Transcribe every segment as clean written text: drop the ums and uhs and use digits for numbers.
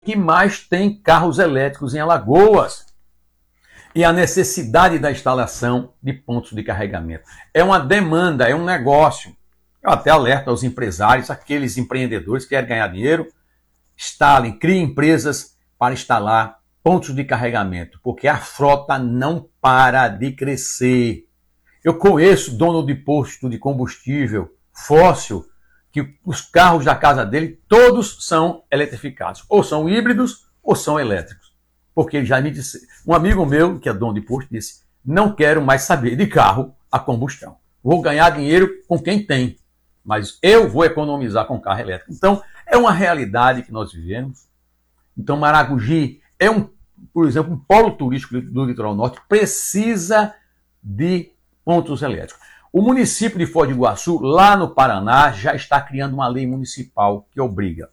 que mais tem carros elétricos em Alagoas. E a necessidade da instalação de pontos de carregamento. É uma demanda, é um negócio. Eu até alerto aos empresários, aqueles empreendedores que querem ganhar dinheiro, instalem, criem empresas para instalar pontos de carregamento, porque a frota não para de crescer. Eu conheço dono de posto de combustível fóssil, que os carros da casa dele todos são eletrificados, ou são híbridos ou são elétricos. Porque ele já me disse, um amigo meu, que é dono de posto, disse, não quero mais saber de carro a combustão. Vou ganhar dinheiro com quem tem, mas eu vou economizar com carro elétrico. Então, é uma realidade que nós vivemos. Então, Maragogi é, por exemplo, um polo turístico do litoral norte, precisa de pontos elétricos. O município de Foz do Iguaçu, lá no Paraná, já está criando uma lei municipal que obriga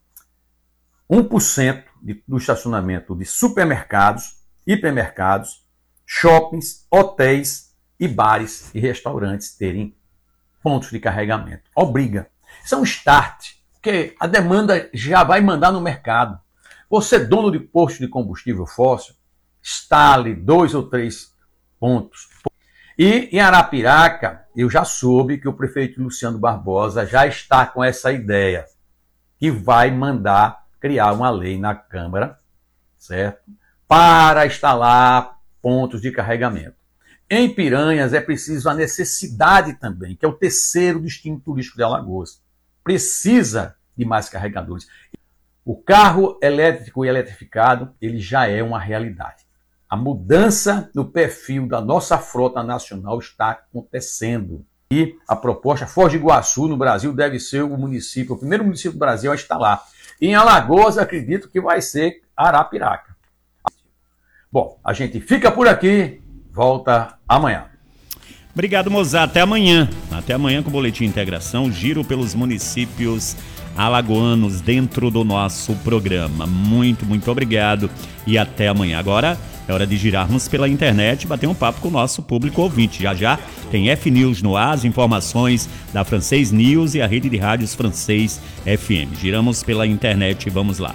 1% do estacionamento de supermercados, hipermercados, shoppings, hotéis e bares e restaurantes terem pontos de carregamento. Obriga. Isso é um start, porque a demanda já vai mandar no mercado. Você, dono de posto de combustível fóssil, instale 2 ou 3 pontos. E em Arapiraca, eu já soube que o prefeito Luciano Barbosa já está com essa ideia, que vai mandar criar uma lei na Câmara, certo? Para instalar pontos de carregamento. Em Piranhas é preciso a necessidade também, que é o terceiro destino turístico de Alagoas. Precisa de mais carregadores. O carro elétrico e eletrificado, ele já é uma realidade. A mudança no perfil da nossa frota nacional está acontecendo. E a proposta, Foz do Iguaçu, no Brasil, deve ser o primeiro município do Brasil a instalar. E em Alagoas, acredito que vai ser Arapiraca. Bom, a gente fica por aqui, volta amanhã. Obrigado, Mozart. Até amanhã. Até amanhã com o Boletim Integração, giro pelos municípios alagoanos dentro do nosso programa. Muito, muito obrigado e até amanhã. Agora é hora de girarmos pela internet e bater um papo com o nosso público ouvinte. Já já tem F-News no ar, as informações da Francês News e a rede de rádios Francês FM. Giramos pela internet e vamos lá.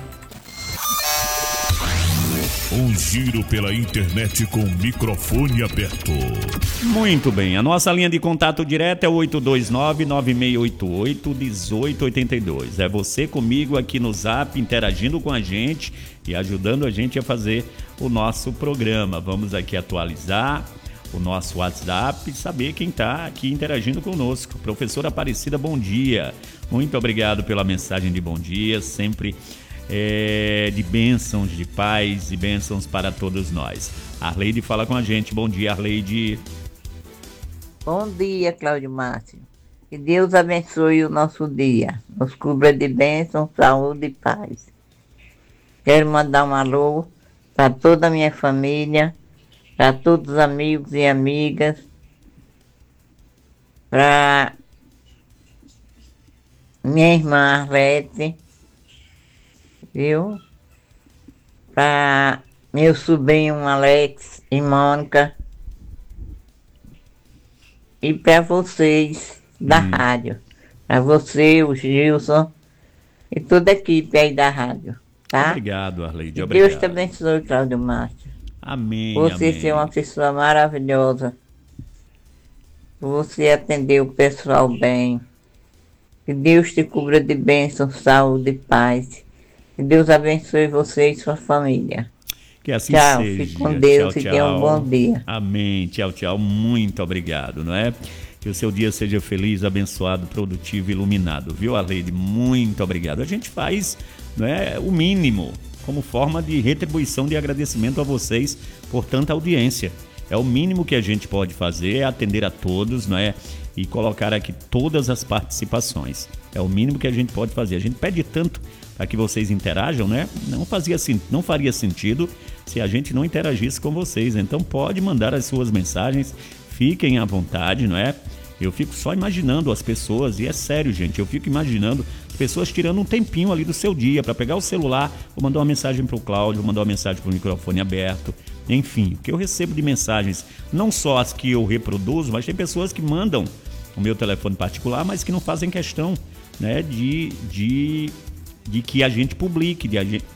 Um giro pela internet com o microfone aberto. Muito bem, a nossa linha de contato direto é o 829-9688-1882. É você comigo aqui no Zap, interagindo com a gente e ajudando a gente a fazer o nosso programa. Vamos aqui atualizar o nosso WhatsApp e saber quem está aqui interagindo conosco. Professora Aparecida, bom dia. Muito obrigado pela mensagem de bom dia, sempre de bênçãos, de paz e bênçãos para todos nós. Arleide fala com a gente. Bom dia, Arleide. Bom dia, Cláudio Márcio. Que Deus abençoe o nosso dia. Nos cubra de bênçãos, saúde e paz. Quero mandar um alô para toda a minha família, para todos os amigos e amigas, para minha irmã Arlete, viu? Para meu sobrinho Alex e Mônica. E para vocês da rádio. Para você, o Gilson e toda a equipe aí da rádio. Tá? Obrigado, Arleide. Obrigado. Deus te abençoe, Cláudio Márcio. Amém. Você amém. ser uma pessoa maravilhosa. Você atender o pessoal bem. Que Deus te cubra de bênção, saúde e paz. Que Deus abençoe você e sua família. Que assim tchau, seja. Fique com Deus tchau, e tenha um bom dia. Amém. Tchau, tchau. Muito obrigado, não é? Que o seu dia seja feliz, abençoado, produtivo, iluminado. Viu, Arleide? Muito obrigado. A gente faz, não é, o mínimo como forma de retribuição, de agradecimento a vocês por tanta audiência. É o mínimo que a gente pode fazer, é atender a todos, não é? E colocar aqui todas as participações. É o mínimo que a gente pode fazer. A gente pede tanto para que vocês interajam, né? Não faria sentido se a gente não interagisse com vocês. Então pode mandar as suas mensagens, fiquem à vontade, não é? Eu fico só imaginando as pessoas, e é sério, gente, eu fico imaginando as pessoas tirando um tempinho ali do seu dia para pegar o celular, vou mandar uma mensagem para o Cláudio, vou mandar uma mensagem para o microfone aberto, enfim, o que eu recebo de mensagens, não só as que eu reproduzo, mas tem pessoas que mandam o meu telefone particular, mas que não fazem questão, né, de que a gente publique,